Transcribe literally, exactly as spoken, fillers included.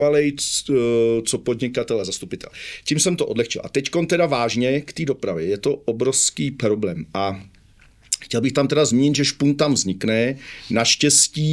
co podnikatel a zastupitel. Tím jsem to odlehčil. A teďkon teda vážně k té dopravě. Je to obrovský problém. A chtěl bych tam teda zmínit, že špunt tam vznikne. Naštěstí